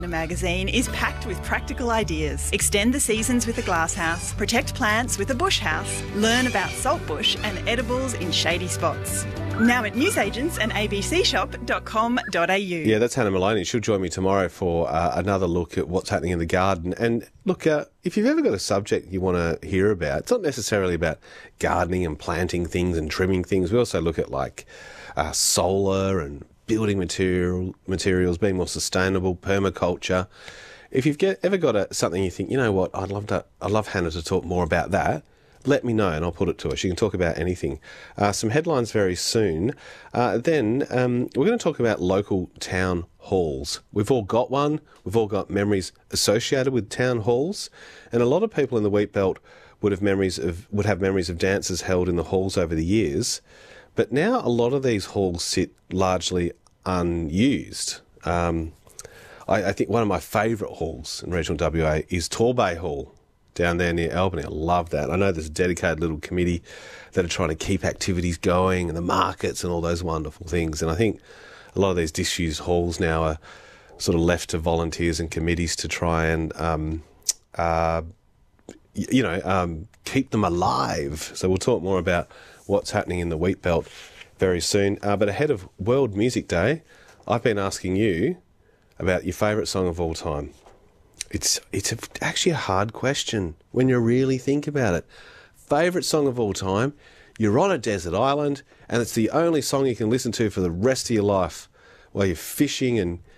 The magazine is packed with practical ideas. Extend the seasons with a glasshouse, protect plants with a bush house, learn about saltbush and edibles in shady spots. Now at newsagents and abcshop.com.au. Yeah, that's Hannah Maloney. She'll join me tomorrow for another look at what's happening in the garden. And look, if you've ever got a subject you want to hear about, it's not necessarily about gardening and planting things and trimming things. We also look at like solar and building materials, being more sustainable, permaculture. If you've ever got something you think, you know what, I'd love Hannah to talk more about that, let me know and I'll put it to her. She can talk about anything. Some headlines very soon. Then we're going to talk about local town halls. We've all got one. We've all got memories associated with town halls. And a lot of people in the Wheat Belt would have memories of dances held in the halls over the years. But now a lot of these halls sit largely unused. I think one of my favourite halls in regional WA is Torbay Hall down there near Albany. I love that. I know there's a dedicated little committee that are trying to keep activities going and the markets and all those wonderful things. And I think a lot of these disused halls now are sort of left to volunteers and committees to try and, keep them alive. So we'll talk more about what's happening in the Wheat Belt very soon. But ahead of World Music Day, I've been asking you about your favourite song of all time. It's actually a hard question when you really think about it. Favourite song of all time, you're on a desert island, and it's the only song you can listen to for the rest of your life while you're fishing and